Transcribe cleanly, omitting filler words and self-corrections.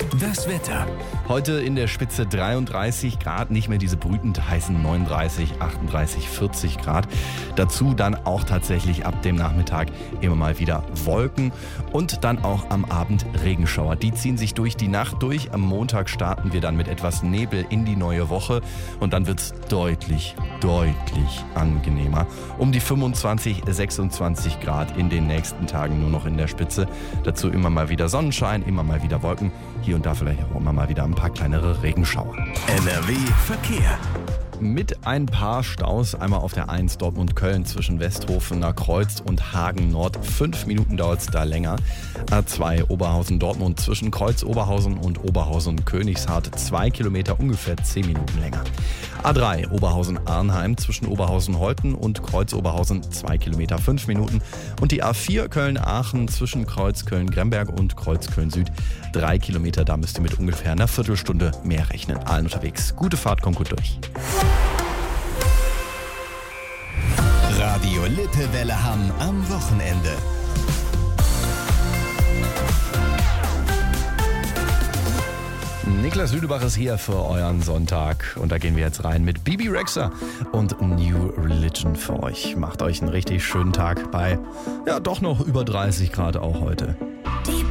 Das Wetter. Heute in der Spitze 33 Grad, nicht mehr diese brütend heißen 39, 38, 40 Grad. Dazu dann auch tatsächlich ab dem Nachmittag immer mal wieder Wolken und dann auch am Abend Regenschauer. Die ziehen sich durch die Nacht durch. Am Montag starten wir dann mit etwas Nebel in die neue Woche und dann wird es deutlich angenehmer. Um die 25, 26 Grad in den nächsten Tagen nur noch in der Spitze. Dazu immer mal wieder Sonnenschein, immer mal wieder Wolken. Hier und da vielleicht auch immer mal wieder ein paar kleinere Regenschauer. NRW Verkehr. Mit ein paar Staus, einmal auf der 1 Dortmund-Köln zwischen Westhofener Kreuz und Hagen Nord. 5 Minuten dauert es da länger. A2 Oberhausen-Dortmund zwischen Kreuz-Oberhausen und Oberhausen-Königshardt. 2 Kilometer, ungefähr 10 Minuten länger. A3 Oberhausen-Arnheim zwischen Oberhausen-Holten und Kreuz-Oberhausen. 2 Kilometer, 5 Minuten. Und die A4 Köln-Aachen zwischen Kreuz Köln-Gremberg und Kreuz Köln-Süd. 3 Kilometer, da müsst ihr mit ungefähr einer Viertelstunde mehr rechnen. Allen unterwegs. Gute Fahrt, kommt gut durch. Radio Lippewelle Hamm am Wochenende. Niklas Lüdebach ist hier für euren Sonntag und da gehen wir jetzt rein mit Bibi Rexha und New Religion für euch. Macht euch einen richtig schönen Tag bei, ja, doch noch über 30 Grad auch heute.